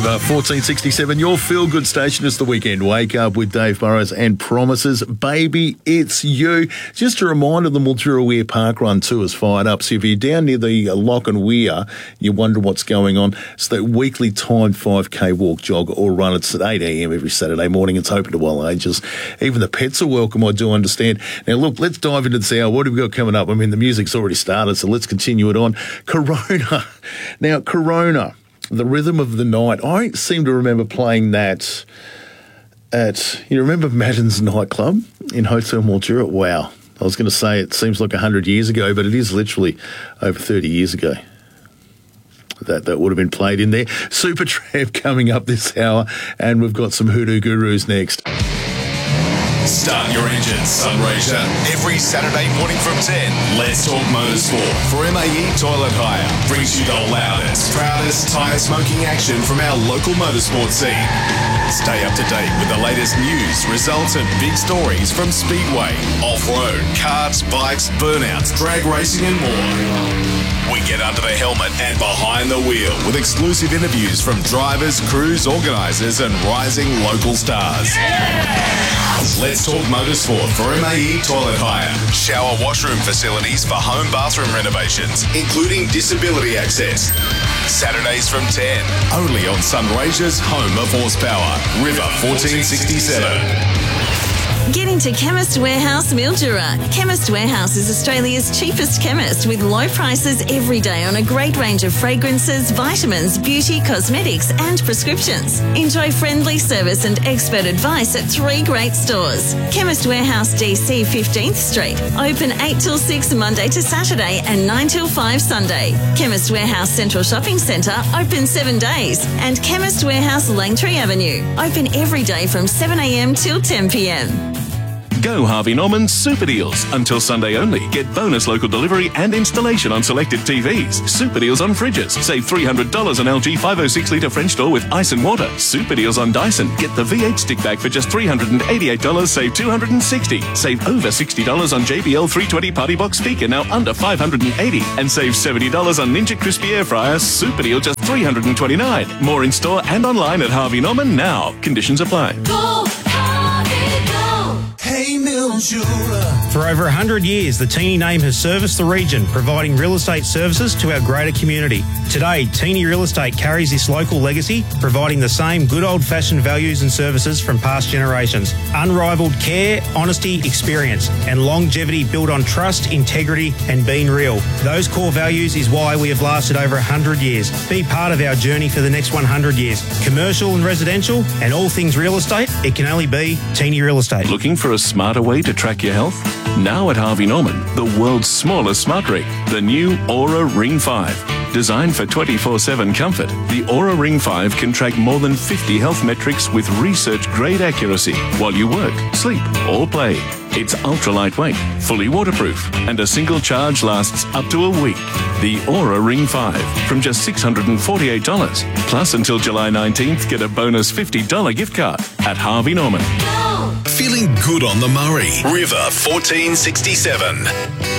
River 1467, your feel-good station is the weekend. Wake up with Dave Burrows and Promises. Baby, it's you. Just a reminder, the Mildura Weir Park Run 2 is fired up. So if you're down near the Lock and Weir, you wonder what's going on. It's that weekly timed 5K walk, jog or run. It's at 8 a.m. every Saturday morning. It's open to all ages. Even the pets are welcome, I do understand. Now, look, let's dive into this hour. What have we got coming up? I mean, the music's already started, so let's continue it on. Corona. Now, Corona. The Rhythm of the Night. I seem to remember playing that at, you remember Madden's nightclub in Hotel Mildura? Wow. I was going to say it seems like 100 years ago, but it is literally over 30 years ago. That would have been played in there. Supertramp coming up this hour, and we've got some Hoodoo Gurus next. Start your engines, Sunraysia. Every Saturday morning from 10, Let's Talk Motorsport for MAE Toilet Hire. Brings you the loudest, proudest tyre smoking action from our local motorsport scene. Stay up to date with the latest news, results and big stories from Speedway, off-road, karts, bikes, burnouts, drag racing and more. We get under the helmet and behind the wheel with exclusive interviews from drivers, crews, organisers and rising local stars. Let's Talk Motorsport for MAE Toilet Hire. Shower washroom facilities for home bathroom renovations, including disability access. Saturdays from 10, only on Sunraysia's home of horsepower, River 1467. Get into Chemist Warehouse Mildura. Chemist Warehouse is Australia's cheapest chemist with low prices every day on a great range of fragrances, vitamins, beauty, cosmetics and prescriptions. Enjoy friendly service and expert advice at 3 great stores. Chemist Warehouse DC 15th Street. Open 8 till 6 Monday to Saturday and 9 till 5 Sunday. Chemist Warehouse Central Shopping Centre open 7 days. And Chemist Warehouse Langtree Avenue. Open every day from 7 a.m. till 10 p.m. Go Harvey Norman Super Deals. Until Sunday only. Get bonus local delivery and installation on selected TVs. Super Deals on fridges. Save $300 on LG 506 litre French door with ice and water. Super Deals on Dyson. Get the V8 stick bag for just $388. Save $260. Save over $60 on JBL 320 Party Box speaker, now under $580. And save $70 on Ninja Crispy Air Fryer. Super Deal just $329. More in store and online at Harvey Norman now. Conditions apply. Go, Harvey, go. Hey, Mildura. For over 100 years, the Teeny name has serviced the region, providing real estate services to our greater community. Today, Teeny Real Estate carries this local legacy, providing the same good old-fashioned values and services from past generations. Unrivaled care, honesty, experience, and longevity built on trust, integrity, and being real. Those core values is why we have lasted over 100 years. Be part of our journey for the next 100 years. Commercial and residential, and all things real estate, it can only be Teeny Real Estate. Looking for a smarter way to track your health? Now at Harvey Norman, the world's smallest smart rig, the new Aura Ring 5. Designed for 24/7 comfort, the Aura Ring 5 can track more than 50 health metrics with research-grade accuracy while you work, sleep or play. It's ultra lightweight, fully waterproof, and a single charge lasts up to a week. The Aura Ring 5 from just $648. Plus, until July 19th, get a bonus $50 gift card at Harvey Norman. Feeling good on the Murray, River 1467.